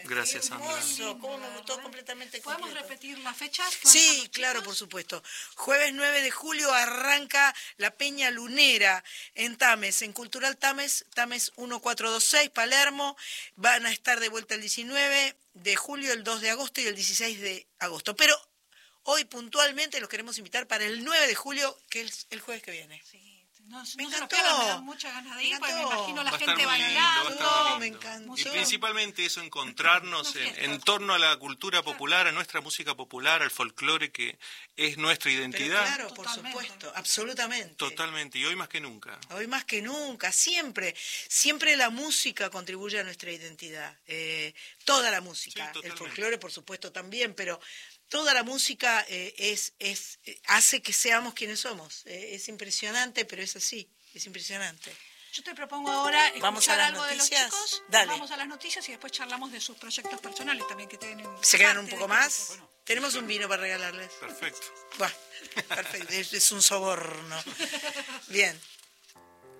Gracias, Sandra. Hermoso, cómo me gustó completamente. ¿Podemos repetir las fechas? Sí, claro, por supuesto. Jueves 9 de julio arranca la Peña Lunera en Tames, en Cultural Tames, Tames 1426, Palermo. Van a estar de vuelta el 19 de julio, el 2 de agosto y el 16 de agosto. Pero hoy puntualmente los queremos invitar para el 9 de julio, que es el jueves que viene. Sí. No Me se lo encantó. pierdan, me dan muchas ganas de ir, porque me imagino la Va a estar gente muy lindo, bailando. va a estar muy lindo. Me encantó. Y principalmente eso, encontrarnos en torno a la cultura popular, a nuestra música popular, al folclore que es nuestra Pero identidad. claro, por Totalmente. supuesto, absolutamente. Totalmente, y hoy más que nunca. Hoy más que nunca, siempre la música contribuye a nuestra identidad. Toda la música, Sí, totalmente. el folclore por supuesto también, pero toda la música hace que seamos quienes somos. Es impresionante, pero es así, es impresionante. Yo te propongo ahora Vamos escuchar a las algo noticias. de los chicos. Dale. Vamos a las noticias y después charlamos de sus proyectos personales también que tienen. ¿Se quedan parte un de poco este más? grupo. Bueno. Tenemos un vino para regalarles. Perfecto. Bueno, perfecto, es un soborno. Bien.